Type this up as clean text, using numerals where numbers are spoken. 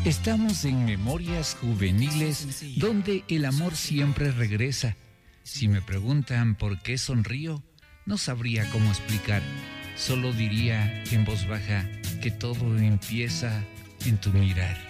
Estamos en Memorias Juveniles, donde el amor siempre regresa. Si me preguntan por qué sonrío, no sabría cómo explicar. Solo diría en voz baja que todo empieza en tu mirar.